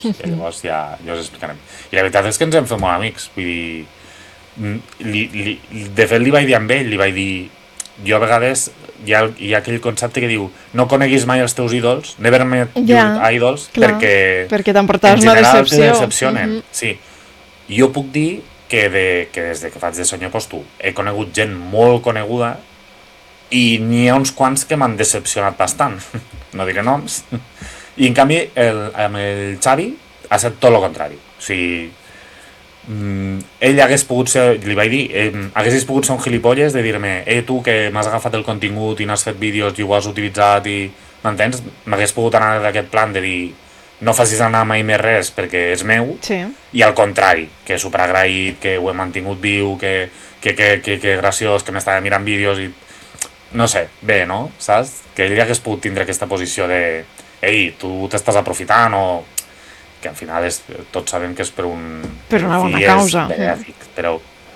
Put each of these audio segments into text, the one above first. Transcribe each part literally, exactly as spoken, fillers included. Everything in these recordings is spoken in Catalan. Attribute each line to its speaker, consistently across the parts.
Speaker 1: I llavors ja, ja us explicarem. I la veritat és que ens hem fet molt amics, vull dir, li, li, de fet li vaig dir amb ell, li vaig dir, jo a vegades hi ha, hi ha aquell concepte que diu no coneguis mai els teus ídols, never met
Speaker 2: Ja,
Speaker 1: your idols,
Speaker 2: clar,
Speaker 1: perquè
Speaker 2: perquè
Speaker 1: en
Speaker 2: t'emportaves una
Speaker 1: general te
Speaker 2: decepció.
Speaker 1: decepcionen.
Speaker 2: Mhm.
Speaker 1: Sí. Jo puc dir que, de, que des de que faig de Sonyo Postu he conegut gent molt coneguda i n'hi ha uns quants que m'han decepcionat bastant, no diré noms, i en canvi el, amb el Xavi ha estat tot el contrari. O sigui, mm, ell hagués pogut ser, li vaig dir, eh, haguessis pogut ser un gilipolles de dir-me, eh, tu que m'has agafat el contingut i n'has fet vídeos i ho has utilitzat i... M'entens? M'hagués pogut anar d'aquest plan de dir no facis anar mai més res perquè és meu,
Speaker 2: Sí.
Speaker 1: i al contrari, que superagraït, que ho he mantingut viu, que, que, que, que, que graciós, que m'estava mirant vídeos i... No sé, bé, no? Saps? Que ell hagués pogut tindre aquesta posició de ei, tu t'estàs aprofitant o... que al final és, tots sabem que és per un...
Speaker 2: Per una bona
Speaker 1: fi és
Speaker 2: causa.
Speaker 1: benéfic, però...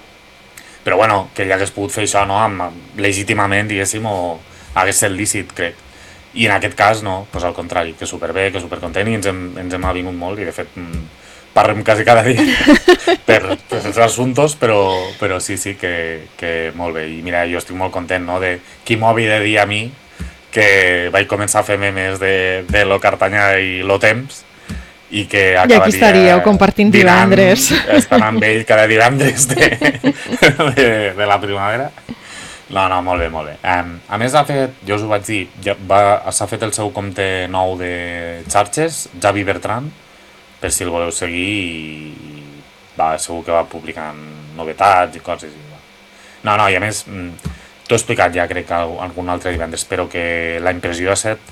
Speaker 1: Però bueno, que ell hagués pogut fer això, no? Amb, legítimament, diguéssim, o hagués estat lícit, crec. I en aquest cas, no, doncs al contrari, que superbé, que supercontent, i ens hem, ens hem avingut molt, i de fet mm, parlem quasi cada dia per, per els assumptos, però, però sí, sí, que, que molt bé. I mira, jo estic molt content, no?, de qui m'ho havia de dir a mi, que vaig començar a fer memes de, de lo Cartanyà i lo Temps, i que
Speaker 2: I aquí estaríeu compartint divendres.
Speaker 1: Estant amb ell cada divendres de, de, de la primavera. No, no, molt bé, molt bé. Um, a més, ha fet, jo us ho vaig dir, ja va, s'ha fet el seu compte nou de xarxes, Javi Bertran, per si el voleu seguir, i va, segur que va publicant novetats i coses. I va. No, no, i a més, t'ho he explicat ja, crec, algun altre divendres, però que la impressió de set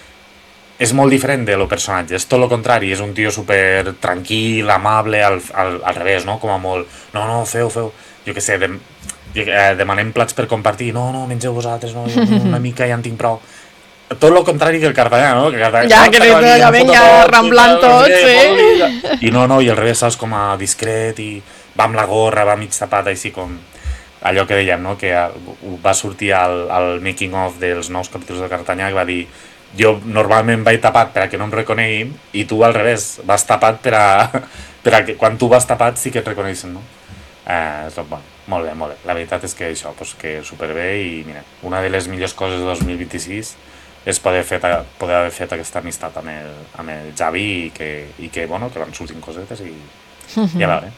Speaker 1: és molt diferent de lo personatge, és tot el contrari, és un tio super tranquil, amable, al, al, al revés, no? Com a molt, no, no, feu, feu, jo què sé, de, eh, demanem plats per compartir, no, no, mengeu vosaltres, no, jo, una mica ja en tinc prou. Tot el contrari que el Cartanyà, no? Que Cartanyà,
Speaker 2: ja, que li ja venga ramblant tot, sí.
Speaker 1: I no, no, i al revés, saps, com a discret, i va amb la gorra, va mig tapat, així com... Allò que dèiem, no? Que va sortir al, al making of dels nous capítols de Cartanyà, que va dir jo normalment vaig tapat per a que no em reconeguin i tu al revés, vas tapat per a, per a que quan tu vas tapat sí que et reconeixen, no? Eh, doncs, bueno, molt bé, molt bé. La veritat és que això, pues, que superbé i mira, una de les millors coses de dos mil vint-i-sis és poder, fet, poder haver fet aquesta amistat amb el, amb el Javi i que, i que, bueno, que van sortint cosetes i, i a veure.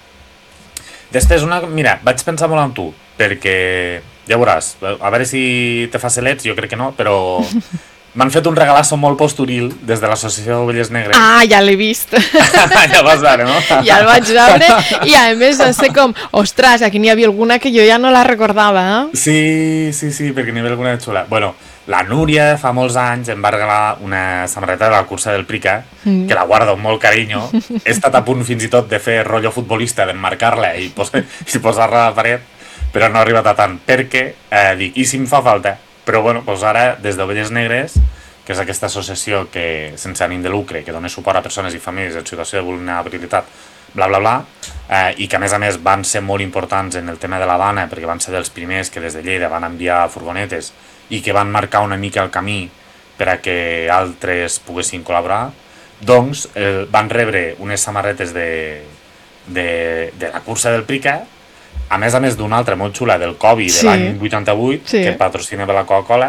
Speaker 1: Després, una, mira, vaig pensar molt en tu, perquè ja veuràs, a veure si te fa celets, jo crec que no, però m'han fet un regalasso molt posturil des de l'Associació d'Ovelles Negres.
Speaker 2: Ah, ja l'he vist.
Speaker 1: Ja el vas veure, no?
Speaker 2: Ja el vaig veure i a més va ser com, ostres, aquí n'hi havia alguna que jo ja no la recordava, eh?
Speaker 1: Sí, sí, sí, perquè n'hi havia alguna xula. Bueno, la Núria fa molts anys em va regalar una samarreta de la cursa del Prica, mm. que la guardo amb molt carinyo. He estat a punt fins i tot de fer rotllo futbolista, d'emmarcar-la i, pos i posar-la a la paret, però no ha arribat a tant, perquè eh, dic, i si em fa falta? Però bueno, doncs ara, des d'Ovelles Negres, que és aquesta associació que sense ànim de lucre, que dona suport a persones i famílies en situació de vulnerabilitat, bla, bla, bla, eh, i que a més a més van ser molt importants en el tema de la dona, perquè van ser dels primers que des de Lleida van enviar furgonetes i que van marcar una mica el camí per a que altres poguessin col·laborar, doncs eh, van rebre unes samarretes de, de, de la cursa del Prica, a més a més d'una altra molt xula del Kobe de sí. l'any vuitanta-vuit, sí. que patrocina per la Coca-Cola,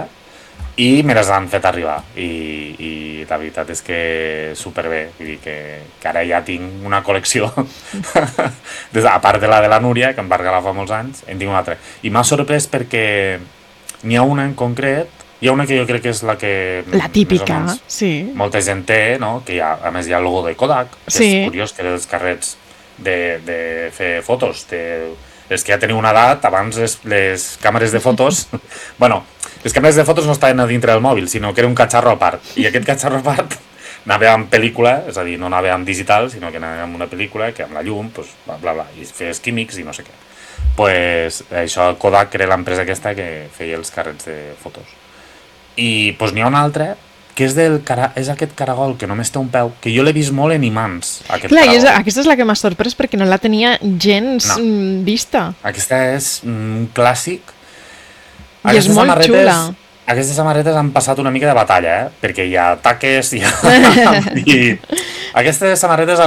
Speaker 1: i me les han fet arribar i, i la veritat és que superbé, vull dir que, que ara ja tinc una col·lecció des, a part de la de la Núria que em va regalar fa molts anys, en tinc una altra i m'ha sorprès perquè n'hi ha una en concret, hi ha una que jo crec que és la que
Speaker 2: la típica, menys, sí.
Speaker 1: molta gent té, no? Que hi ha, a més hi ha el logo de Kodak, que sí. és curiós que dels carrets de, de fer fotos té, els que ja teniu una edat, abans les, les càmeres de fotos bueno, les càmeres de fotos no estaven a dintre del mòbil, sinó que era un catxarro a part, i aquest catxarro a part anava amb pel·lícula, és a dir, no anava amb digital, sinó que anava amb una pel·lícula que amb la llum, pues, bla, bla, bla, i feies químics i no sé què. Pues això, Kodak era l'empresa aquesta que feia els carrets de fotos. I pues n'hi ha una altra que és, del cara, és aquest caragol que només té un peu, que jo l'he vist molt en imants, aquest
Speaker 2: Clar,
Speaker 1: caragol.
Speaker 2: És, aquesta és la que m'ha sorprès perquè no la tenia gens no. vista.
Speaker 1: Aquesta és un clàssic.
Speaker 2: I aquestes és molt xula.
Speaker 1: Aquestes samarretes han passat una mica de batalla, eh? Perquè hi ha taques, hi ha... i, Aquestes samarretes